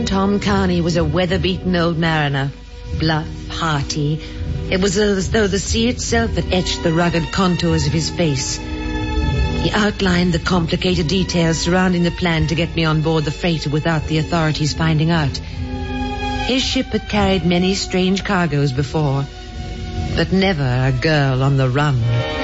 Tom Kearney was a weather-beaten old mariner, bluff, hearty. It was as though the sea itself had etched the rugged contours of his face. He outlined the complicated details surrounding the plan to get me on board the freighter without the authorities finding out. His ship had carried many strange cargoes before, but never a girl on the run.